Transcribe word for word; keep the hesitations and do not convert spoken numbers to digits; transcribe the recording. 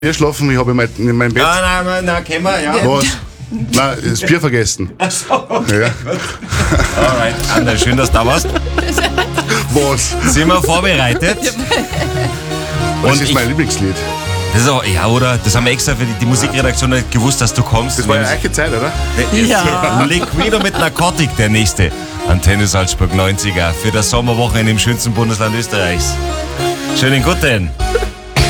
Bier schlafen, ich habe in, mein, in meinem Bett. Nein, nein, nein, nein, können wir, ja. Was? Nein, das Bier vergessen. Ach so, okay, Ja. gut. Alright, Anna, schön, dass du da warst. Was? Sind wir vorbereitet? Das Und ist ich- mein Lieblingslied. Das ist auch, ja, oder? Das haben wir extra für die, die Musikredaktion nicht gewusst, dass du kommst. Das war ja eure Zeit, oder? Ja. Liquido mit Narkotik, der nächste. Antenne Salzburg neunziger für das Sommerwochenende im schönsten Bundesland Österreichs. Schönen guten.